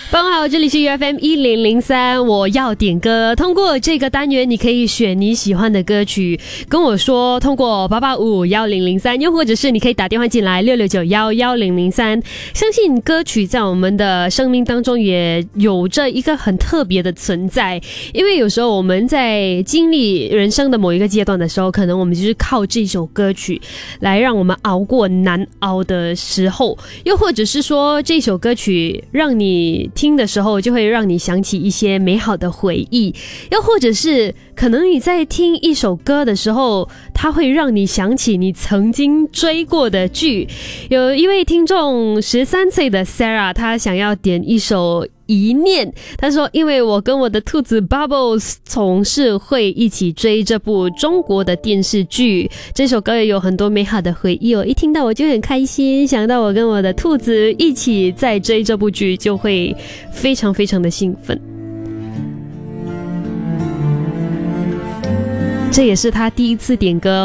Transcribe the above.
傍晚好，这里是 UFM 1003，我要点歌。通过这个单元，你可以选你喜欢的歌曲，跟我说。通过8851003，又或者是你可以打电话进来66911003。相信歌曲在我们的生命当中也有着一个很特别的存在，因为有时候我们在经历人生的某一个阶段的时候，可能我们就是靠这首歌曲来让我们熬过难熬的时候，又或者是说这首歌曲让你听的时候就会让你想起一些美好的回忆，又或者是可能你在听一首歌的时候，它会让你想起你曾经追过的剧。有一位听众13岁的 Sarah， 她想要点一首一念，他说因为我跟我的兔子 Bubbles 总是会一起追这部中国的电视剧，这首歌也有很多美好的回忆哦，一听到我就很开心，想到我跟我的兔子一起在追这部剧就会非常非常的兴奋。这也是他第一次点歌